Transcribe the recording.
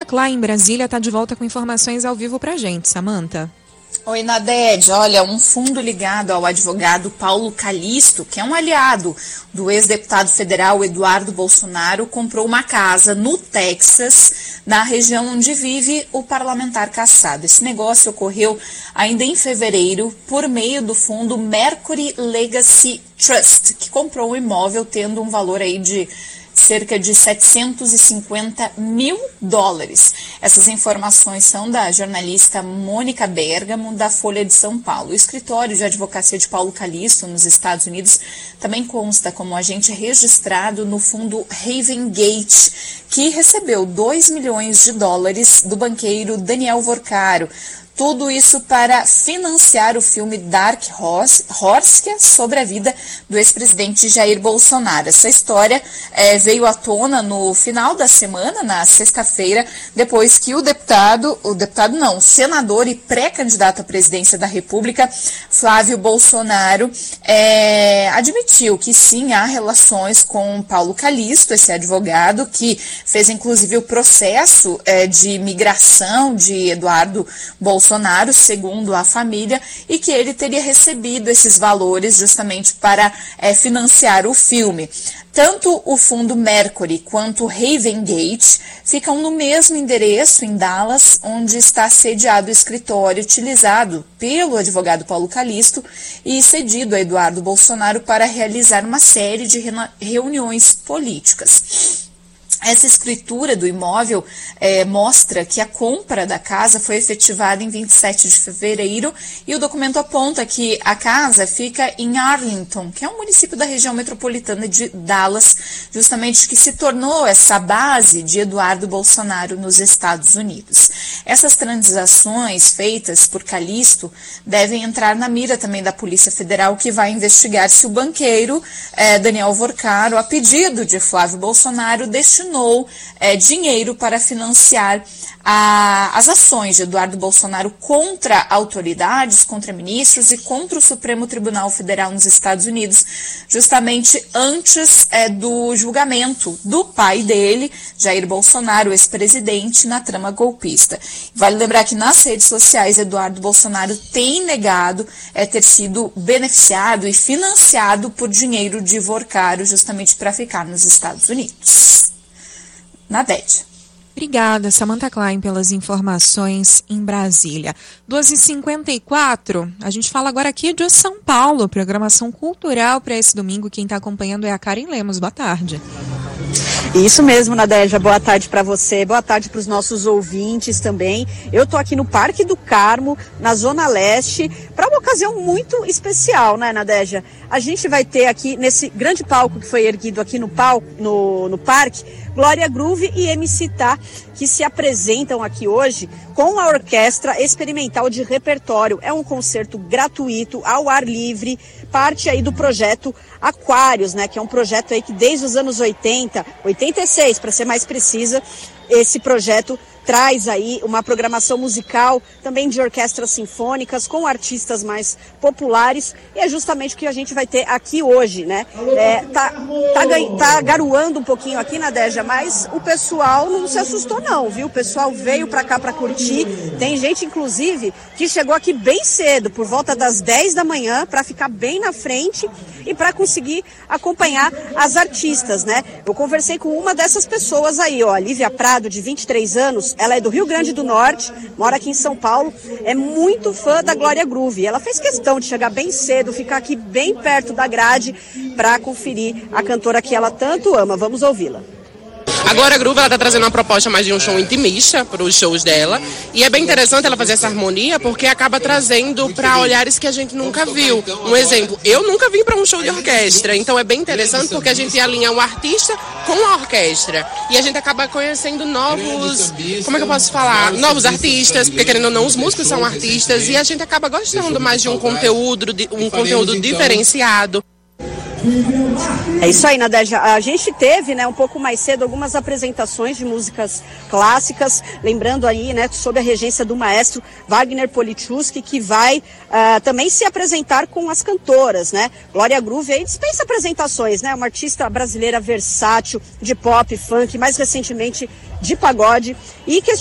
Klein, em Brasília, está de volta com informações ao vivo pra gente. Samantha. Oi, Nadede. Olha, um fundo ligado ao advogado Paulo Calixto, que é um aliado do ex-deputado federal Eduardo Bolsonaro, comprou uma casa no Texas, na região onde vive o parlamentar cassado. Esse negócio ocorreu ainda em fevereiro por meio do fundo Mercury Legacy Trust, que comprou o imóvel tendo um valor aí de cerca de $750 mil. Essas informações são da jornalista Mônica Bergamo, da Folha de São Paulo. O escritório de advocacia de Paulo Calixto, nos Estados Unidos, também consta como agente registrado no fundo Haven Gate, que recebeu $2 milhões do banqueiro Daniel Vorcaro. Tudo isso para financiar o filme Dark Horse, que é sobre a vida do ex-presidente Jair Bolsonaro. Essa história veio à tona no final da semana, na sexta-feira, depois que o senador e pré-candidato à presidência da República, Flávio Bolsonaro, admitiu que sim, há relações com Paulo Calixto, esse advogado que fez inclusive o processo de migração de Eduardo Bolsonaro, segundo a família, e que ele teria recebido esses valores justamente para financiar o filme. Tanto o fundo Mercury quanto o Haven Gate ficam no mesmo endereço em Dallas, onde está sediado o escritório utilizado pelo advogado Paulo Calixto e cedido a Eduardo Bolsonaro para realizar uma série de reuniões políticas. Essa escritura do imóvel mostra que a compra da casa foi efetivada em 27 de fevereiro e o documento aponta que a casa fica em Arlington, que é um município da região metropolitana de Dallas, justamente que se tornou essa base de Eduardo Bolsonaro nos Estados Unidos. Essas transações feitas por Calixto devem entrar na mira também da Polícia Federal, que vai investigar se o banqueiro Daniel Vorcaro, a pedido de Flávio Bolsonaro, destinou dinheiro para financiar as ações de Eduardo Bolsonaro contra autoridades, contra ministros e contra o Supremo Tribunal Federal nos Estados Unidos, justamente antes do julgamento do pai dele, Jair Bolsonaro, ex-presidente, na trama golpista. Vale lembrar que nas redes sociais, Eduardo Bolsonaro tem negado ter sido beneficiado e financiado por dinheiro de Vorcaro, justamente para ficar nos Estados Unidos. Nadede. Obrigada, Samantha Klein, pelas informações em Brasília. 2h54, a gente fala agora aqui de São Paulo, programação cultural para esse domingo. Quem está acompanhando é a Karen Lemos. Boa tarde. Isso mesmo, Nadéja, boa tarde para você, boa tarde para os nossos ouvintes também. Eu tô aqui no Parque do Carmo, na Zona Leste, para uma ocasião muito especial, né, Nadéja? A gente vai ter aqui, nesse grande palco que foi erguido aqui no parque, Glória Groove e MC Tá, que se apresentam aqui hoje com a Orquestra Experimental de Repertório. É um concerto gratuito, ao ar livre, parte aí do projeto Aquários, né, que é um projeto aí que desde os anos 86, para ser mais precisa, esse projeto traz aí uma programação musical, também de orquestras sinfônicas, com artistas mais populares, e é justamente o que a gente vai ter aqui hoje, né? Tá garoando um pouquinho aqui, Nadéja, mas o pessoal não se assustou não, viu? O pessoal veio pra cá pra curtir, tem gente, inclusive, que chegou aqui bem cedo, por volta das 10 da manhã, pra ficar bem na frente e pra conseguir acompanhar as artistas, né? Eu conversei com uma dessas pessoas aí, ó, a Lívia Prado, de 23 anos, ela é do Rio Grande do Norte, mora aqui em São Paulo, é muito fã da Glória Groove. Ela fez questão de chegar bem cedo, ficar aqui bem perto da grade para conferir a cantora que ela tanto ama. Vamos ouvi-la. A Glória Groove, ela tá trazendo uma proposta mais de um show intimista para os shows dela, e é bem interessante ela fazer essa harmonia, porque acaba trazendo para olhares que a gente nunca viu. Um exemplo, eu nunca vim para um show de orquestra, então é bem interessante porque a gente alinha um artista com a orquestra, e a gente acaba conhecendo novos, como é que eu posso falar, novos artistas, porque querendo ou não, os músicos são artistas, e a gente acaba gostando mais de um conteúdo diferenciado. É isso aí, Nadéja. A gente teve, né, um pouco mais cedo algumas apresentações de músicas clássicas, lembrando aí, né, sob a regência do maestro Wagner Polichuski, que vai também se apresentar com as cantoras, né? Glória Groove aí dispensa apresentações, né? Uma artista brasileira versátil, de pop, funk, mais recentemente de pagode, e que